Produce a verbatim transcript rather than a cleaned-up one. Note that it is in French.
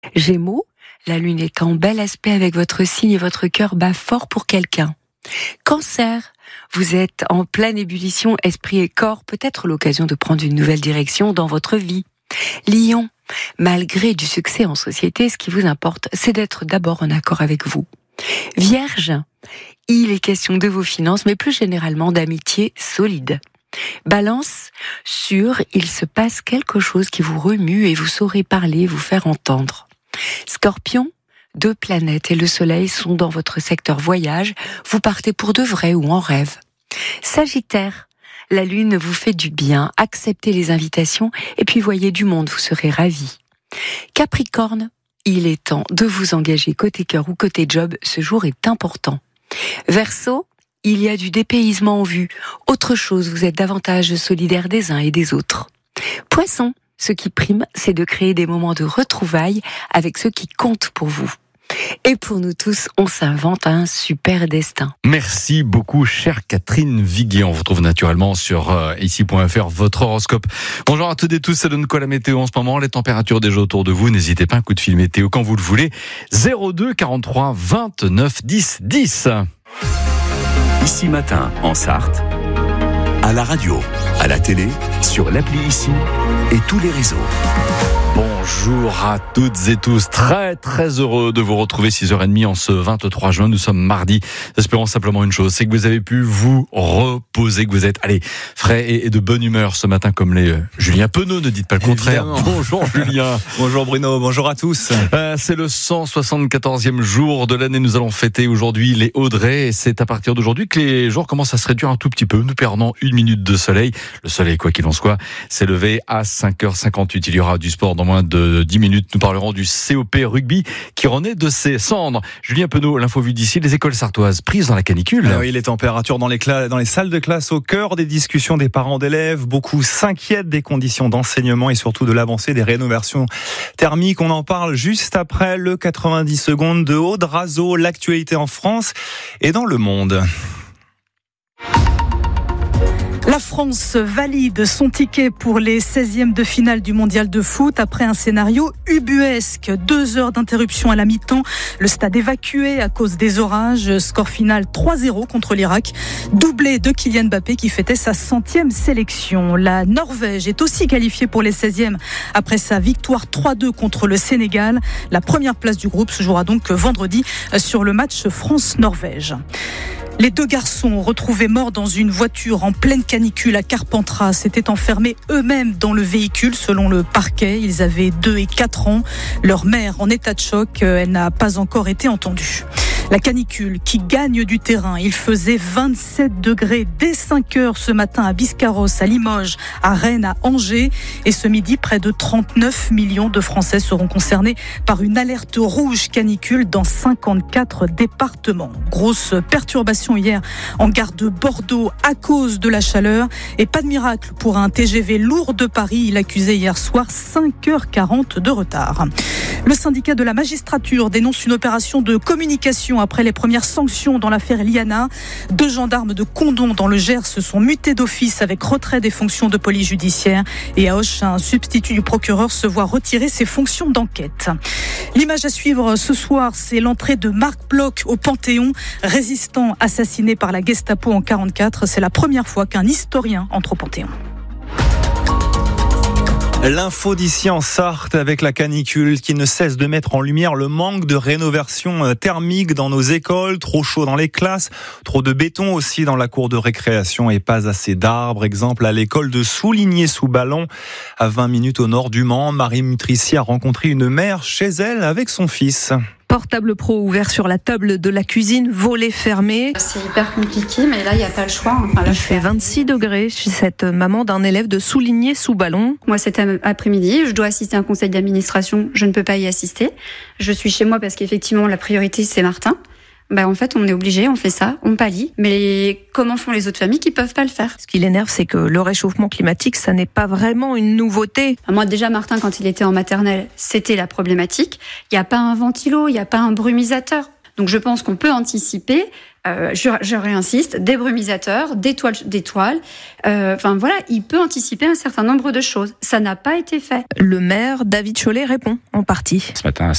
Gémeaux, la lune est en bel aspect avec votre signe et votre cœur bat fort pour quelqu'un. Cancer, vous êtes en pleine ébullition esprit et corps, peut-être l'occasion de prendre une nouvelle direction dans votre vie. Lion, malgré du succès en société, ce qui vous importe, c'est d'être d'abord en accord avec vous. Vierge, il est question de vos finances, mais plus généralement d'amitié solide. Balance, sûr, il se passe quelque chose qui vous remue et vous saurez parler, vous faire entendre. Scorpion, deux planètes et le soleil sont dans votre secteur voyage, vous partez pour de vrai ou en rêve. Sagittaire, la lune vous fait du bien, acceptez les invitations et puis voyez du monde, vous serez ravis. Capricorne, il est temps de vous engager côté cœur ou côté job, ce jour est important. Verseau, il y a du dépaysement en vue. Autre chose, vous êtes davantage solidaire des uns et des autres. Poisson, ce qui prime, c'est de créer des moments de retrouvailles avec ceux qui comptent pour vous. Et pour nous tous, on s'invente un super destin. Merci beaucoup, chère Catherine Viguier. On vous retrouve naturellement sur euh, ici point f r, votre horoscope. Bonjour à toutes et tous, ça donne quoi la météo en ce moment? Les températures déjà autour de vous, n'hésitez pas, un coup de fil météo quand vous le voulez. zéro deux quarante-trois vingt-neuf dix dix. Ici Matin, en Sarthe, à la radio, à la télé, sur l'appli Ici et tous les réseaux. Bonjour à toutes et tous, très très heureux de vous retrouver six heures trente en ce vingt-trois juin, nous sommes mardi. Espérons simplement une chose, c'est que vous avez pu vous reposer, que vous êtes allez, frais et, et de bonne humeur ce matin comme les euh, Julien Penaud, ne dites pas le contraire. Évidemment. Bonjour Julien. Bonjour Bruno, bonjour à tous. Euh, c'est le cent soixante-quatorzième jour de l'année, nous allons fêter aujourd'hui les Audrey et c'est à partir d'aujourd'hui que les jours commencent à se réduire un tout petit peu, nous perdons une minute de soleil. Le soleil, quoi qu'il en soit, s'est levé à cinq heures cinquante-huit, il y aura du sport dans moins de dix minutes, nous parlerons du C O P rugby qui renaît de ses cendres. Julien Penaud, l'info vue d'ici, les écoles sartoises prises dans la canicule. Ah oui, les températures dans les, cla- dans les salles de classe au cœur des discussions des parents d'élèves. Beaucoup s'inquiètent des conditions d'enseignement et surtout de l'avancée des rénovations thermiques. On en parle juste après le quatre-vingt-dix secondes de Aude Razo, l'actualité en France et dans le monde. La France valide son ticket pour les seizièmes de finale du mondial de foot après un scénario ubuesque. Deux heures d'interruption à la mi-temps, le stade évacué à cause des orages. Score final trois zéro contre l'Irak. Doublé de Kylian Mbappé qui fêtait sa centième sélection. La Norvège est aussi qualifiée pour les seizièmes après sa victoire trois deux contre le Sénégal. La première place du groupe se jouera donc vendredi sur le match France-Norvège. Les deux garçons retrouvés morts dans une voiture en pleine canicule à Carpentras s'étaient enfermés eux-mêmes dans le véhicule selon le parquet. Ils avaient deux et quatre ans. Leur mère en état de choc, elle n'a pas encore été entendue. La canicule qui gagne du terrain. Il faisait vingt-sept degrés dès cinq heures ce matin à Biscarrosse, à Limoges, à Rennes, à Angers. Et ce midi, près de trente-neuf millions de Français seront concernés par une alerte rouge canicule dans cinquante-quatre départements. Grosse perturbation hier en gare de Bordeaux à cause de la chaleur. Et pas de miracle pour un T G V lourd de Paris. Il accusait hier soir cinq heures quarante de retard. Le syndicat de la magistrature dénonce une opération de communication après les premières sanctions dans l'affaire Liana. Deux gendarmes de Condom dans le Gers se sont mutés d'office avec retrait des fonctions de police judiciaire. Et à Auch, un substitut du procureur se voit retirer ses fonctions d'enquête. L'image à suivre ce soir, c'est l'entrée de Marc Bloch au Panthéon, résistant assassiné par la Gestapo en quarante-quatre. C'est la première fois qu'un historien entre au Panthéon. L'info d'ici en Sarthe avec la canicule qui ne cesse de mettre en lumière le manque de rénovation thermique dans nos écoles, trop chaud dans les classes, trop de béton aussi dans la cour de récréation et pas assez d'arbres. Exemple à l'école de Souligné-sous-Ballon, à vingt minutes au nord du Mans. Marie Mutrici a rencontré une mère chez elle avec son fils. Portable pro ouvert sur la table de la cuisine, volet fermé. C'est hyper compliqué, mais là, il n'y a pas le choix. Enfin, là, il fait vingt-six degrés chez cette maman d'un élève de Souligné-sous-Ballon. Moi, cet après-midi, je dois assister à un conseil d'administration. Je ne peux pas y assister. Je suis chez moi parce qu'effectivement, la priorité, c'est Martin. Bah, en fait, on est obligé, on fait ça, on pallie. Mais comment font les autres familles qui peuvent pas le faire? Ce qui l'énerve, c'est que le réchauffement climatique, ça n'est pas vraiment une nouveauté. Moi, déjà, Martin, quand il était en maternelle, c'était la problématique. Il n'y a pas un ventilo, il n'y a pas un brumisateur. Donc, je pense qu'on peut anticiper. Euh, je, je réinsiste, des brumisateurs, des toiles, des toiles. Euh, enfin voilà, il peut anticiper un certain nombre de choses. Ça n'a pas été fait. Le maire David Chollet répond en partie. Ce matin,